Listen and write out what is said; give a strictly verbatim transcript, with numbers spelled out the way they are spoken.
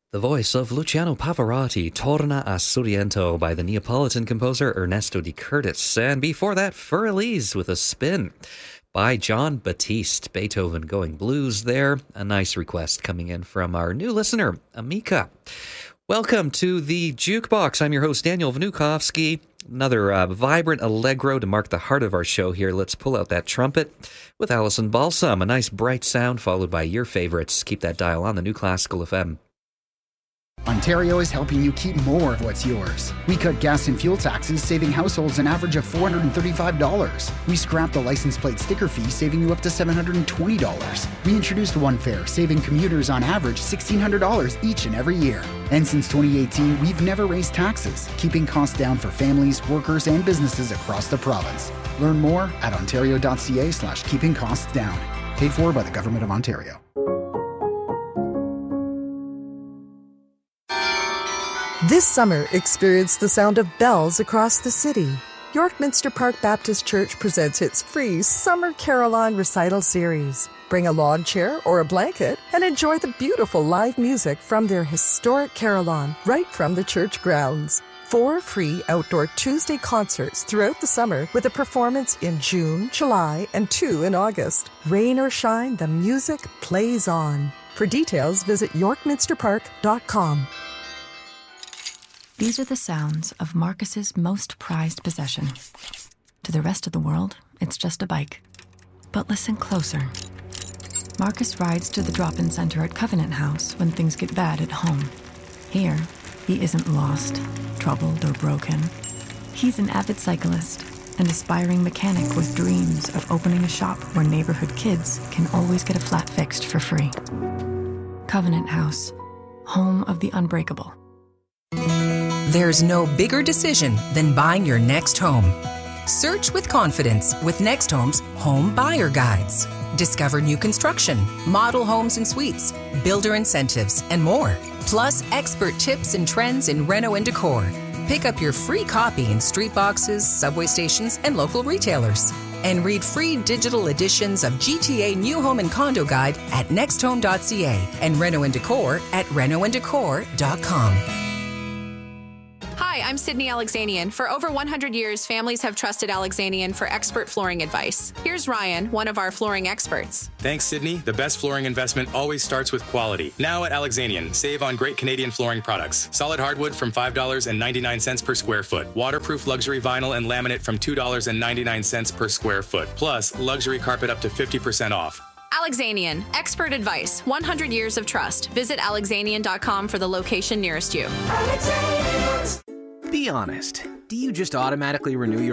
The voice of Luciano Pavarotti, Torna a Sorrento, by the Neapolitan composer Ernesto de Curtis. And before that, Für Elise with a Spin by Jon Batiste. Beethoven going blues there. A nice request coming in from our new listener, Amika. Welcome to the Jukebox. I'm your host, Daniel Vnukovsky. Another uh, vibrant allegro to mark the heart of our show here. Let's pull out that trumpet with Alison Balsam. A nice bright sound followed by your favorites. Keep that dial on the New Classical F M. Ontario is helping you keep more of what's yours. We cut gas and fuel taxes, saving households an average of four hundred thirty-five dollars. We scrapped the license plate sticker fee, saving you up to seven hundred twenty dollars. We introduced One Fare, saving commuters on average sixteen hundred dollars each and every year. And since twenty eighteen, we've never raised taxes, keeping costs down for families, workers, and businesses across the province. Learn more at ontario.ca slash keeping costs down. Paid for by the Government of Ontario. This summer, experience the sound of bells across the city. York Minster Park Baptist Church presents its free Summer Carillon Recital Series. Bring a lawn chair or a blanket and enjoy the beautiful live music from their historic carillon right from the church grounds. Four free outdoor Tuesday concerts throughout the summer with a performance in June, July, and two in August. Rain or shine, the music plays on. For details, visit york minster park dot com. These are the sounds of Marcus's most prized possession. To the rest of the world, it's just a bike. But listen closer. Marcus rides to the drop-in center at Covenant House when things get bad at home. Here, he isn't lost, troubled, or broken. He's an avid cyclist, an aspiring mechanic with dreams of opening a shop where neighborhood kids can always get a flat fixed for free. Covenant House, home of the unbreakable. There's no bigger decision than buying your next home. Search with confidence with Next Home's Home Buyer Guides. Discover new construction, model homes and suites, builder incentives, and more. Plus, expert tips and trends in reno and decor. Pick up your free copy in street boxes, subway stations, and local retailers. And read free digital editions of G T A New Home and Condo Guide at next home dot c a and Reno and Decor at reno and decor dot com. Hi, I'm Sydney Alexanian. For over one hundred years, families have trusted Alexanian for expert flooring advice. Here's Ryan, one of our flooring experts. Thanks, Sydney. The best flooring investment always starts with quality. Now at Alexanian, save on great Canadian flooring products. Solid hardwood from five dollars and ninety-nine cents per square foot. Waterproof luxury vinyl and laminate from two dollars and ninety-nine cents per square foot. Plus, luxury carpet up to fifty percent off. Alexanian, expert advice, one hundred years of trust. Visit alexanian dot com for the location nearest you. Be honest. Do you just automatically renew your